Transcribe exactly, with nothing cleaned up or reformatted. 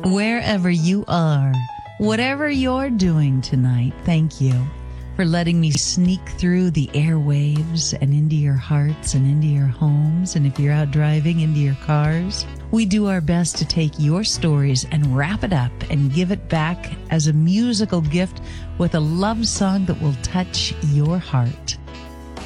Wherever you are, whatever you're doing tonight, thank you for letting me sneak through the airwaves and into your hearts and into your homes. And if you're out driving, into your cars. We do our best to take your stories and wrap it up and give it back as a musical gift with a love song that will touch your heart.